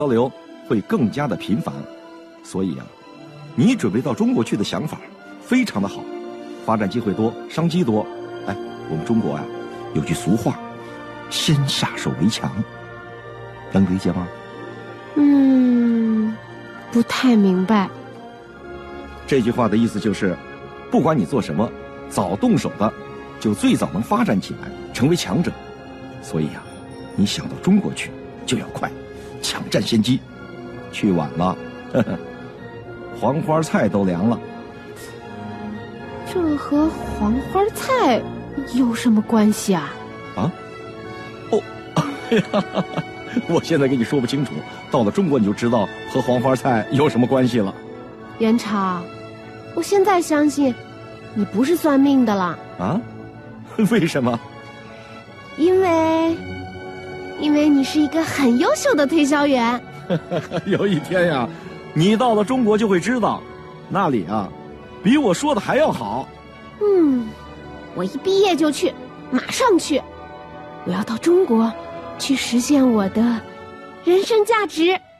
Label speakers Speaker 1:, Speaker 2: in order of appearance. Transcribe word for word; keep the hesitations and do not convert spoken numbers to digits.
Speaker 1: 交流会更加的频繁。所以啊，你准备到中国去的想法非常的好，发展机会多，商机多。哎，我们中国呀、啊、有句俗话，先下手为强，能理解吗？
Speaker 2: 嗯，不太明白。
Speaker 1: 这句话的意思就是，不管你做什么，早动手的就最早能发展起来，成为强者。所以啊，你想到中国去就要快，抢占先机。去晚了，呵呵，黄花菜都凉了。
Speaker 2: 这和黄花菜有什么关系啊？
Speaker 1: 啊？哦，哎呀，我现在跟你说不清楚，到了中国你就知道和黄花菜有什么关系了。
Speaker 2: 元朝，我现在相信你不是算命的了。
Speaker 1: 啊？为什么？
Speaker 2: 因为，因为你是一个很优秀的推销员。
Speaker 1: 有一天呀，你到了中国就会知道，那里啊，比我说的还要好。
Speaker 2: 嗯，我一毕业就去，马上去。我要到中国，去实现我的人生价值。